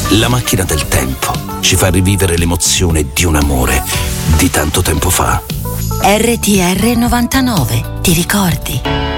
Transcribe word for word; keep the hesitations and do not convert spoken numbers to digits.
La macchina del tempo ci fa rivivere l'emozione di un amore di tanto tempo fa. R T R novantanove, ti ricordi?